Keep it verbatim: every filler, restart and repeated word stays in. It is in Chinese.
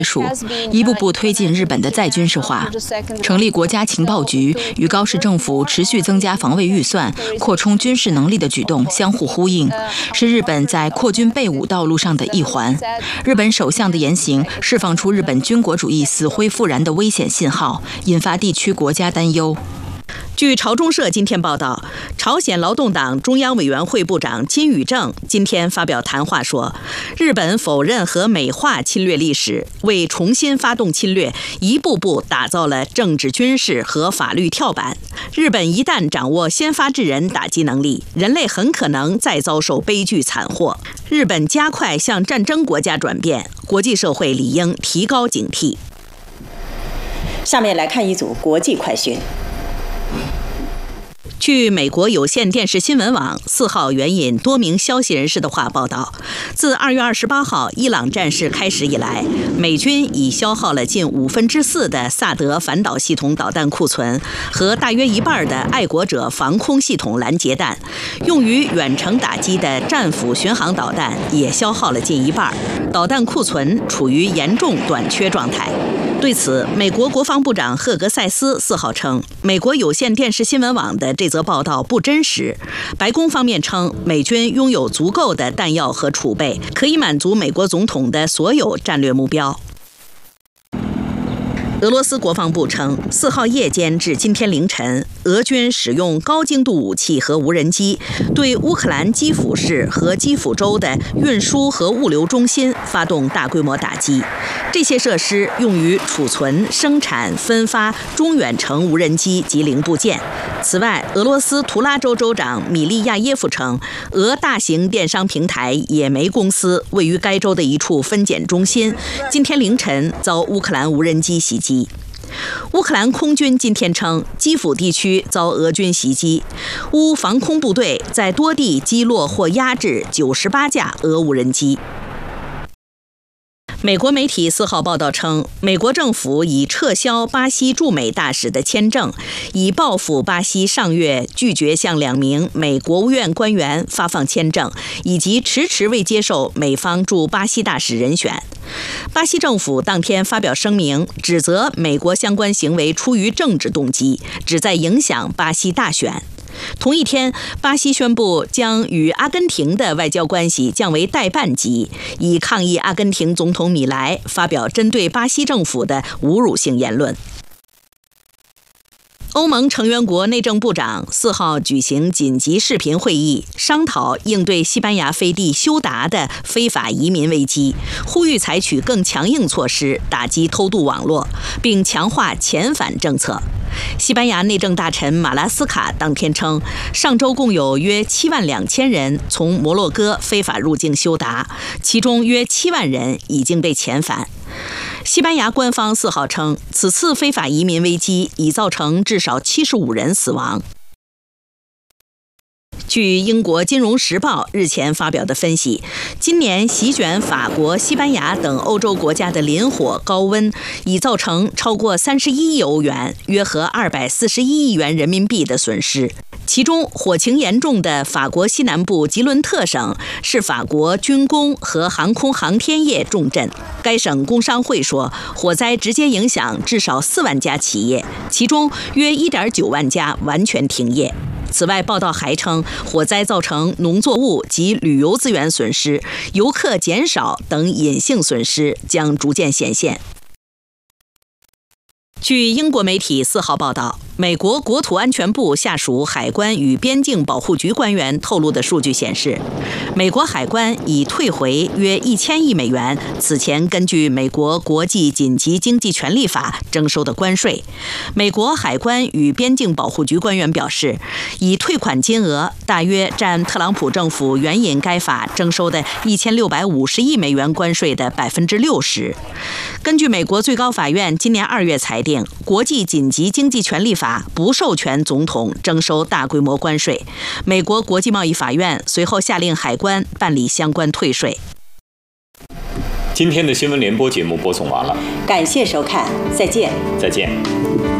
数，一步步推进日本的再军事化。成立国家情报局与高市政府持续增加防卫预算、扩充军事能力的举动相互呼应，是日本在扩军备武道路上的一环。日本首相的言行释放出日本军国主义死灰复燃的危险信号，引发地区国家担忧。 据朝中社今天报道，朝鲜劳动党中央委员会部长金宇正今天发表谈话说，日本否认和美化侵略历史，为重新发动侵略一步步打造了政治、军事和法律跳板。日本一旦掌握先发制人打击能力，人类很可能再遭受悲剧惨祸。日本加快向战争国家转变，国际社会理应提高警惕。 下面来看一组国际快讯。 据美国有线电视新闻网四号援引多名消息人士的话报道，自二月二十八号伊朗战事开始以来，美军已消耗了近五分之四的萨德反导系统导弹库存和大约一半的爱国者防空系统拦截弹，用于远程打击的战斧巡航导弹也消耗了近一半，导弹库存处于严重短缺状态。对此，美国国防部长赫格塞斯四号称，美国有线电视新闻网的这则报道不真实。白宫方面称，美军拥有足够的弹药和储备，可以满足美国总统的所有战略目标。俄罗斯国防部称，四号夜间至今天凌晨，俄军使用高精度武器和无人机对乌克兰基辅市和基辅州的运输和物流中心发动大规模打击。这些设施用于储存、生产、分发中远程无人机及零部件。此外，俄罗斯图拉州州长米利亚耶夫称，俄大型电商平台野莓公司位于该州的一处分拣中心今天凌晨遭乌克兰无人机袭击。乌克兰空军今天称，基辅地区遭俄军袭击，乌防空部队在多地击落或压制九十八架俄无人机。美国媒体四号报道称，美国政府已撤销巴西驻美大使的签证，以报复巴西上月拒绝向两名美国务院官员发放签证，以及迟迟未接受美方驻巴西大使人选。巴西政府当天发表声明，指责美国相关行为出于政治动机，旨在影响巴西大选。同一天，巴西宣布将与阿根廷的外交关系降为代办级，以抗议阿根廷总统米莱发表针对巴西政府的侮辱性言论。欧盟成员国内政部长四号举行紧急视频会议，商讨应对西班牙飞地休达的非法移民危机，呼吁采取更强硬措施打击偷渡网络，并强化遣返政策。西班牙内政大臣马拉斯卡当天称，上周共有约七万两千人从摩洛哥非法入境休达，其中约七万人已经被遣返。西班牙官方四号称，此次非法移民危机已造成至少七十五人死亡。据英国《金融时报》日前发表的分析，今年席卷法国、西班牙等欧洲国家的林火高温，已造成超过三十一亿欧元（约合二百四十一亿元人民币）的损失。其中，火情严重的法国西南部吉伦特省是法国军工和航空航天业重镇。该省工商会说，火灾直接影响至少四万家企业，其中约 一点九万家完全停业。此外，报道还称，火灾造成农作物及旅游资源损失、游客减少等隐性损失将逐渐显现。据英国媒体四号报道，美国国土安全部下属海关与边境保护局官员透露的数据显示，美国海关已退回约一千亿美元此前根据美国国际紧急经济权利法征收的关税。美国海关与边境保护局官员表示，已退款金额大约占特朗普政府援引该法征收的一千六百五十亿美元关税的百分之六十。根据美国最高法院今年二月裁定，国际紧急经济权利法不授权总统征收大规模关税。美国国际贸易法院随后下令海关办理相关退税。 今天的新闻联播节目播送完了， 感谢收看，再见。 再见。